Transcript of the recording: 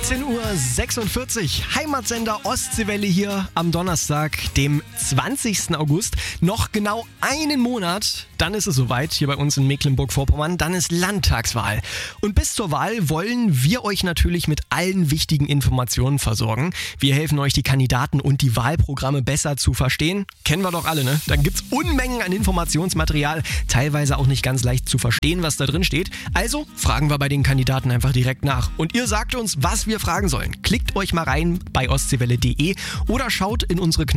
19:46 Uhr, Heimatsender Ostseewelle hier am Donnerstag, dem 20. August. Noch genau einen Monat, dann ist es soweit hier bei uns in Mecklenburg-Vorpommern, dann ist Landtagswahl. Und bis zur Wahl wollen wir euch natürlich mit allen wichtigen Informationen versorgen. Wir helfen euch, die Kandidaten und die Wahlprogramme besser zu verstehen. Kennen wir doch alle, ne? Dann gibt's Unmengen an Informationsmaterial, teilweise auch nicht ganz leicht zu verstehen, was da drin steht. Also fragen wir bei den Kandidaten einfach direkt nach. Und ihr sagt uns, was wir fragen sollen. Klickt euch mal rein bei ostseewelle.de oder schaut in unsere